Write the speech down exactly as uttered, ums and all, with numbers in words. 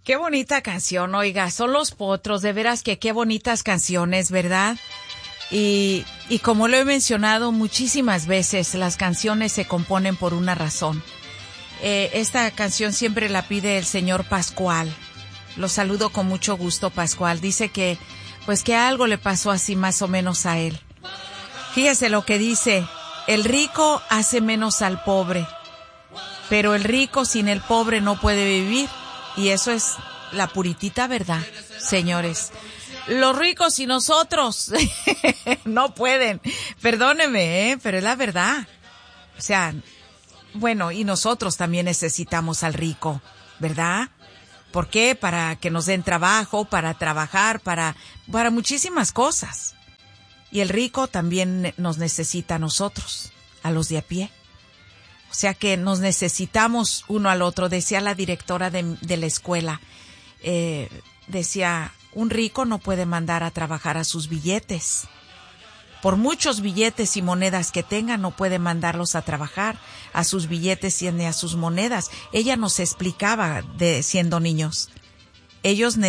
Qué bonita canción, oiga, son Los Potros, de veras que qué bonitas canciones, ¿verdad? Y, y como lo he mencionado muchísimas veces, las canciones se componen por una razón. Eh, esta canción siempre la pide el señor Pascual. Lo saludo con mucho gusto, Pascual. Dice que, pues que algo le pasó así más o menos a él. Fíjese lo que dice: el rico hace menos al pobre, pero el rico sin el pobre no puede vivir. Y eso es la puritita verdad, señores. Los ricos y nosotros no pueden. Perdóneme, ¿eh? Pero es la verdad. O sea, bueno, y nosotros también necesitamos al rico, ¿verdad? ¿Por qué? Para que nos den trabajo, para trabajar, para, para muchísimas cosas. Y el rico también nos necesita a nosotros, a los de a pie. O sea que nos necesitamos uno al otro. Decía la directora de, de la escuela, eh, decía, un rico no puede mandar a trabajar a sus billetes. Por muchos billetes y monedas que tenga, no puede mandarlos a trabajar, a sus billetes y ni a sus monedas. Ella nos explicaba de siendo niños. Ellos